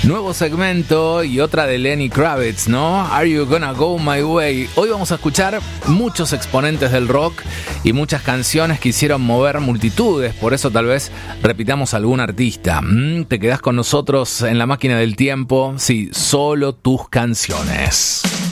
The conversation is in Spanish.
Nuevo segmento y otra de Lenny Kravitz, ¿no? Are You Gonna Go My Way? Hoy vamos a escuchar muchos exponentes del rock y muchas canciones que hicieron mover multitudes, por eso tal vez repitamos algún artista. ¿Te quedás con nosotros en la máquina del tiempo? Sí, solo tus canciones.